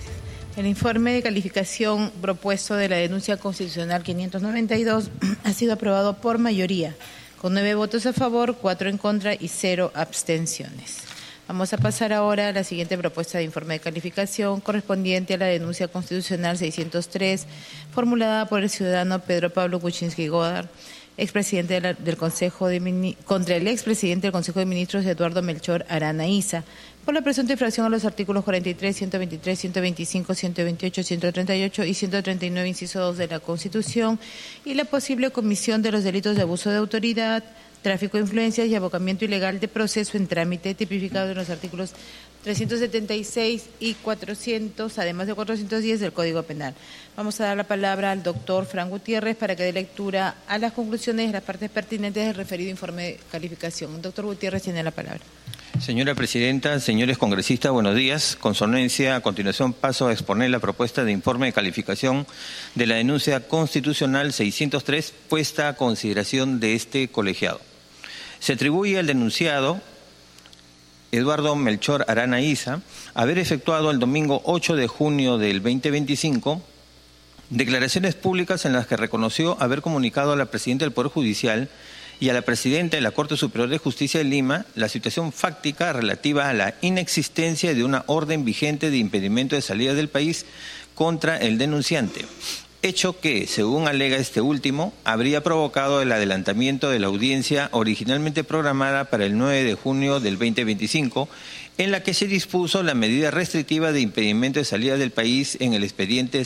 Gracias. El informe de calificación propuesto de la denuncia constitucional 592 ha sido aprobado por mayoría, con 9 votos a favor, 4 en contra y 0 abstenciones. Vamos a pasar ahora a la siguiente propuesta de informe de calificación correspondiente a la denuncia constitucional 603, formulada por el ciudadano Pedro Pablo Kuczynski Godard, expresidente del Consejo contra el expresidente del Consejo de Ministros Eduardo Melchor Arana Issa, por la presunta infracción a los artículos 43, 123, 125, 128, 138 y 139, inciso 2 de la Constitución, y la posible comisión de los delitos de abuso de autoridad, tráfico de influencias y abocamiento ilegal de proceso en trámite, tipificado en los artículos 376 y 400, además de 410 del Código Penal. Vamos a dar la palabra al doctor Fran Gutiérrez para que dé lectura a las conclusiones de las partes pertinentes del referido informe de calificación. Doctor Gutiérrez tiene la palabra. Señora Presidenta, señores congresistas, buenos días. Con solemnidad, a continuación paso a exponer la propuesta de informe de calificación de la denuncia constitucional 603 puesta a consideración de este colegiado. Se atribuye al denunciado Eduardo Melchor Arana Issa haber efectuado el domingo 8 de junio del 2025 declaraciones públicas en las que reconoció haber comunicado a la Presidenta del Poder Judicial y a la Presidenta de la Corte Superior de Justicia de Lima la situación fáctica relativa a la inexistencia de una orden vigente de impedimento de salida del país contra el denunciante, hecho que, según alega este último, habría provocado el adelantamiento de la audiencia originalmente programada para el 9 de junio del 2025, en la que se dispuso la medida restrictiva de impedimento de salida del país en el expediente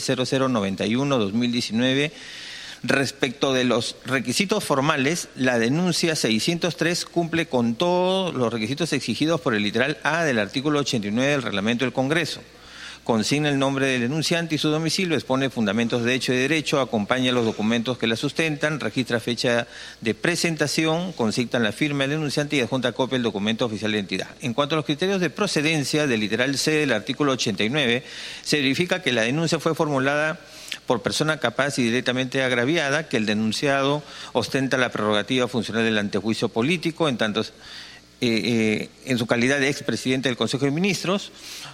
0091-2019. Respecto de los requisitos formales, la denuncia 603 cumple con todos los requisitos exigidos por el literal A del artículo 89 del Reglamento del Congreso. Consigna el nombre del denunciante y su domicilio, expone fundamentos de hecho y derecho, acompaña los documentos que la sustentan, registra fecha de presentación, consigna la firma del denunciante y adjunta copia del documento oficial de identidad. En cuanto a los criterios de procedencia del literal C del artículo 89, se verifica que la denuncia fue formulada por persona capaz y directamente agraviada, que el denunciado ostenta la prerrogativa funcional del antejuicio político, en tanto en su calidad de expresidente del Consejo de Ministros,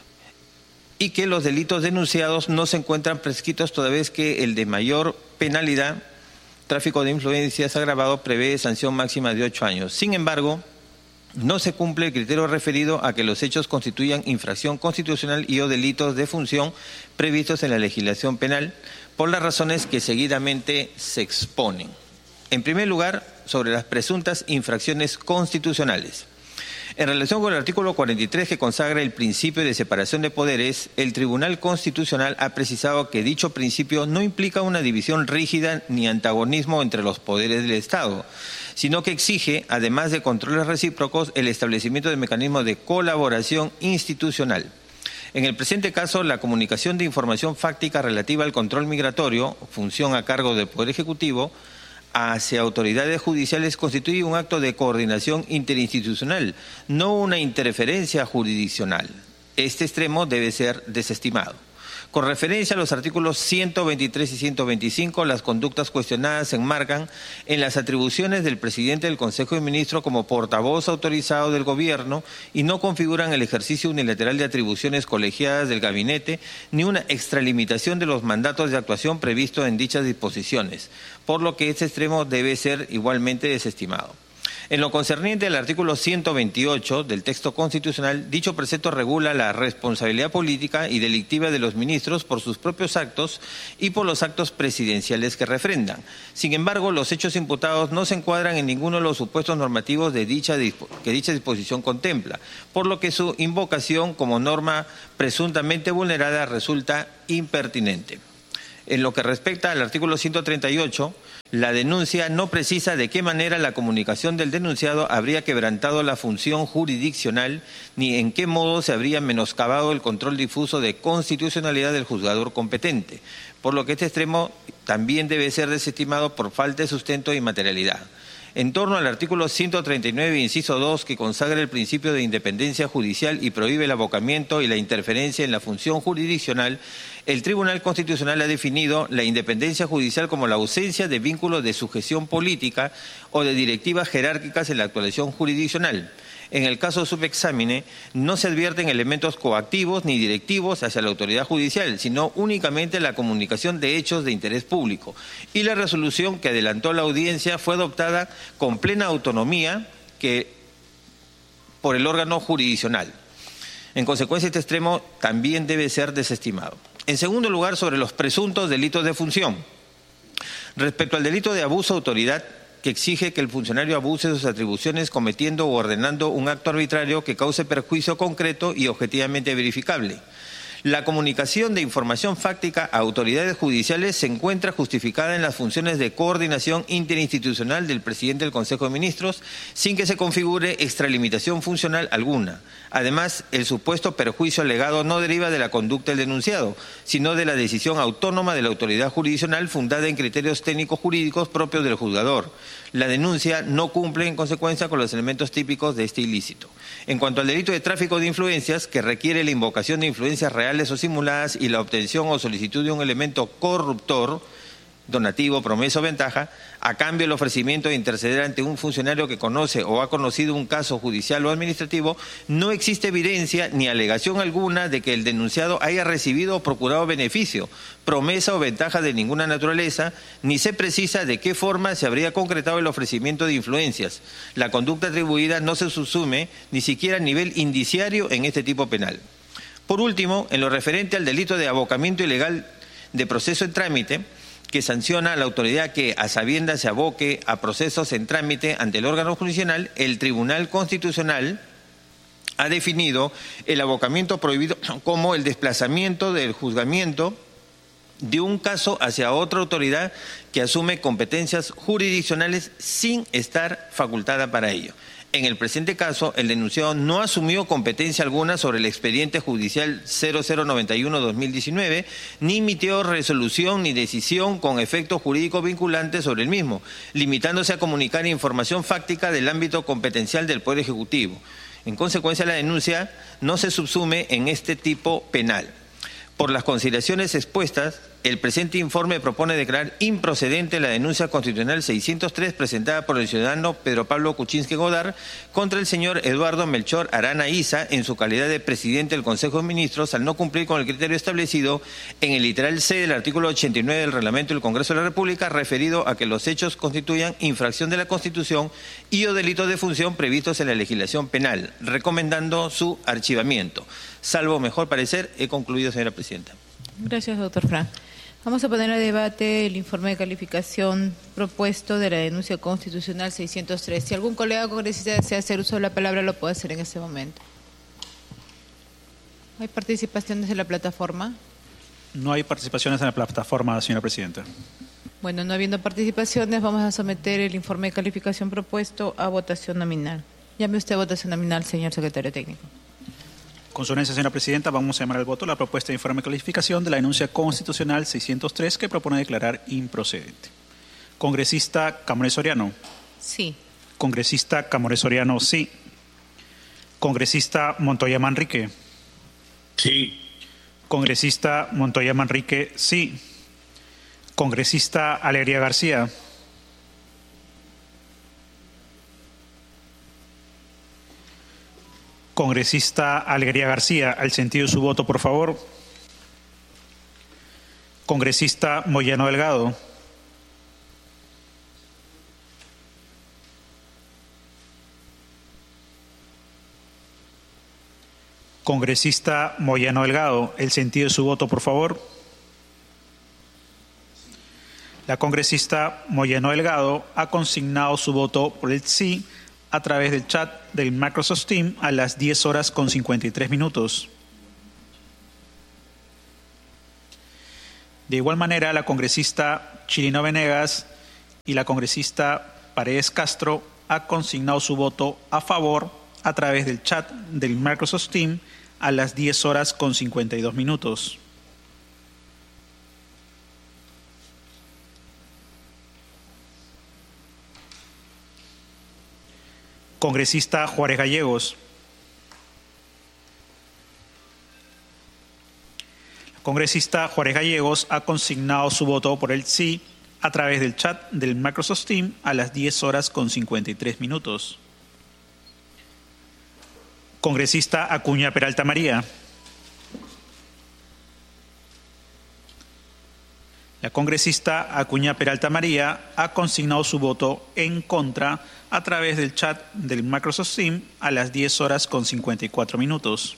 y que los delitos denunciados no se encuentran prescritos toda vez que el de mayor penalidad, tráfico de influencias agravado, prevé sanción máxima de 8 años. Sin embargo, no se cumple el criterio referido a que los hechos constituyan infracción constitucional y o delitos de función previstos en la legislación penal, por las razones que seguidamente se exponen. En primer lugar, sobre las presuntas infracciones constitucionales. En relación con el artículo 43, que consagra el principio de separación de poderes, el Tribunal Constitucional ha precisado que dicho principio no implica una división rígida ni antagonismo entre los poderes del Estado, sino que exige, además de controles recíprocos, el establecimiento de mecanismos de colaboración institucional. En el presente caso, la comunicación de información fáctica relativa al control migratorio, función a cargo del Poder Ejecutivo, hacia autoridades judiciales constituye un acto de coordinación interinstitucional, no una interferencia jurisdiccional. Este extremo debe ser desestimado. Con referencia a los artículos 123 y 125, las conductas cuestionadas se enmarcan en las atribuciones del presidente del Consejo de Ministros como portavoz autorizado del Gobierno y no configuran el ejercicio unilateral de atribuciones colegiadas del Gabinete ni una extralimitación de los mandatos de actuación previstos en dichas disposiciones, por lo que este extremo debe ser igualmente desestimado. En lo concerniente al artículo 128 del texto constitucional, dicho precepto regula la responsabilidad política y delictiva de los ministros por sus propios actos y por los actos presidenciales que refrendan. Sin embargo, los hechos imputados no se encuadran en ninguno de los supuestos normativos que dicha disposición contempla, por lo que su invocación como norma presuntamente vulnerada resulta impertinente. En lo que respecta al artículo 138, la denuncia no precisa de qué manera la comunicación del denunciado habría quebrantado la función jurisdiccional ni en qué modo se habría menoscabado el control difuso de constitucionalidad del juzgador competente, por lo que este extremo también debe ser desestimado por falta de sustento y materialidad. En torno al artículo 139, inciso 2, que consagra el principio de independencia judicial y prohíbe el abocamiento y la interferencia en la función jurisdiccional, el Tribunal Constitucional ha definido la independencia judicial como la ausencia de vínculos de sujeción política o de directivas jerárquicas en la actuación jurisdiccional. En el caso subexámine, no se advierten elementos coactivos ni directivos hacia la autoridad judicial, sino únicamente la comunicación de hechos de interés público. Y la resolución que adelantó la audiencia fue adoptada con plena autonomía por el órgano jurisdiccional. En consecuencia, este extremo también debe ser desestimado. En segundo lugar, sobre los presuntos delitos de función. Respecto al delito de abuso de autoridad, que exige que el funcionario abuse de sus atribuciones cometiendo o ordenando un acto arbitrario que cause perjuicio concreto y objetivamente verificable. La comunicación de información fáctica a autoridades judiciales se encuentra justificada en las funciones de coordinación interinstitucional del presidente del Consejo de Ministros, sin que se configure extralimitación funcional alguna. Además, el supuesto perjuicio alegado no deriva de la conducta del denunciado, sino de la decisión autónoma de la autoridad jurisdiccional fundada en criterios técnicos jurídicos propios del juzgador. La denuncia no cumple, en consecuencia, con los elementos típicos de este ilícito. En cuanto al delito de tráfico de influencias, que requiere la invocación de influencias reales o simuladas y la obtención o solicitud de un elemento corruptor, donativo, promesa o ventaja, a cambio del ofrecimiento de interceder ante un funcionario que conoce o ha conocido un caso judicial o administrativo, no existe evidencia ni alegación alguna de que el denunciado haya recibido o procurado beneficio, promesa o ventaja de ninguna naturaleza, ni se precisa de qué forma se habría concretado el ofrecimiento de influencias. La conducta atribuida no se subsume ni siquiera a nivel indiciario en este tipo penal. Por último, en lo referente al delito de abocamiento ilegal de proceso en trámite, que sanciona a la autoridad que a sabiendas se aboque a procesos en trámite ante el órgano jurisdiccional, el Tribunal Constitucional ha definido el abocamiento prohibido como el desplazamiento del juzgamiento de un caso hacia otra autoridad que asume competencias jurisdiccionales sin estar facultada para ello. En el presente caso, el denunciado no asumió competencia alguna sobre el expediente judicial 0091-2019, ni emitió resolución ni decisión con efecto jurídico vinculante sobre el mismo, limitándose a comunicar información fáctica del ámbito competencial del Poder Ejecutivo. En consecuencia, la denuncia no se subsume en este tipo penal. Por las consideraciones expuestas, el presente informe propone declarar improcedente la denuncia constitucional 603 presentada por el ciudadano Pedro Pablo Kuczynski Godard contra el señor Eduardo Melchor Arana Isa en su calidad de presidente del Consejo de Ministros al no cumplir con el criterio establecido en el literal C del artículo 89 del Reglamento del Congreso de la República referido a que los hechos constituyan infracción de la Constitución y o delitos de función previstos en la legislación penal, recomendando su archivamiento. Salvo mejor parecer, he concluido, señora presidenta. Gracias, doctor Frank. Vamos a poner a debate el informe de calificación propuesto de la denuncia constitucional 603. Si algún colega congresista desea hacer uso de la palabra, lo puede hacer en este momento. ¿Hay participaciones en la plataforma? No hay participaciones en la plataforma, señora presidenta. Bueno, no habiendo participaciones, vamos a someter el informe de calificación propuesto a votación nominal. Llame usted a votación nominal, señor secretario técnico. Con su anuencia, señora presidenta, vamos a llamar al voto la propuesta de informe de calificación de la denuncia constitucional 603 que propone declarar improcedente. Congresista Camones Soriano. Sí. Congresista Camones Soriano, sí. Congresista Montoya Manrique. Sí. Congresista Montoya Manrique, sí. Congresista Alegría García. Congresista Alegría García, al sentido de su voto, por favor. Congresista Moyano Delgado. Congresista Moyano Delgado, el sentido de su voto, por favor. La congresista Moyano Delgado ha consignado su voto por el sí a través del chat del Microsoft Teams a las 10:53. De igual manera, la congresista Chirino Venegas y la congresista Paredes Castro ha consignado su voto a favor a través del chat del Microsoft Teams a las 10:52. Congresista Juárez Gallegos. La congresista Juárez Gallegos ha consignado su voto por el sí a través del chat del Microsoft Teams a las 10:53. Congresista Acuña Peralta María. La congresista Acuña Peralta María ha consignado su voto en contra a través del chat del Microsoft Teams a las 10:54.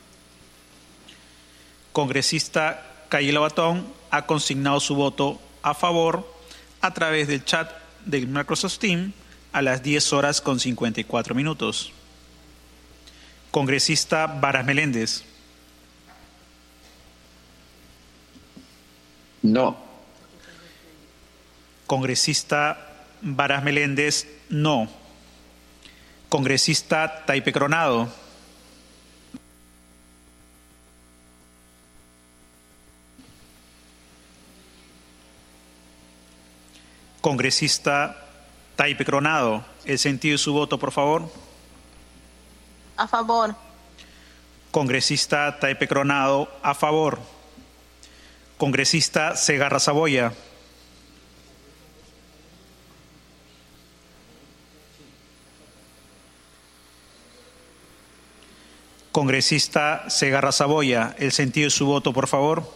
Congresista Cayela Batón ha consignado su voto a favor a través del chat del Microsoft Teams a las 10:54. Congresista Varas Meléndez. No. Congresista Varas Meléndez, no. Congresista Taipe Coronado. Congresista Taipe Coronado, el sentido de su voto, por favor. A favor. Congresista Taipe Coronado, a favor. Congresista Segarra Saboya. Congresista Segarra Saboya, el sentido de su voto, por favor.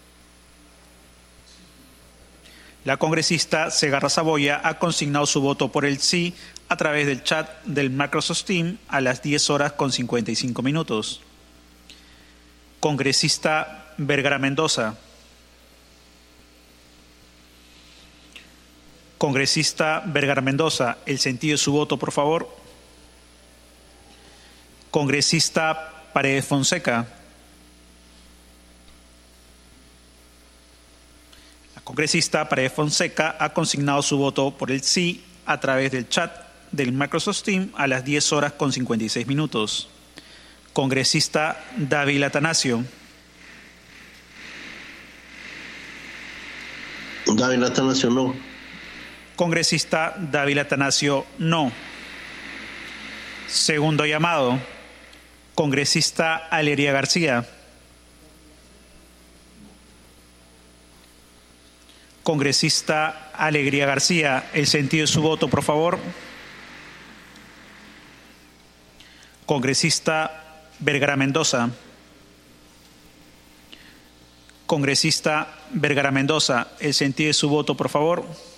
La congresista Segarra Saboya ha consignado su voto por el sí a través del chat del Microsoft Teams a las 10:55. Congresista Vergara Mendoza. Congresista Vergara Mendoza, el sentido de su voto, por favor. Congresista Paredes Fonseca. La congresista Paredes Fonseca ha consignado su voto por el sí a través del chat del Microsoft Teams a las 10:56. Congresista Dávila Atanasio. Dávila Atanasio, no. Congresista Dávila Atanasio, no. Segundo llamado. Congresista Aleria García. Congresista Alegría García, el sentido de su voto, por favor. Congresista Vergara Mendoza. Congresista Vergara Mendoza, el sentido de su voto, por favor.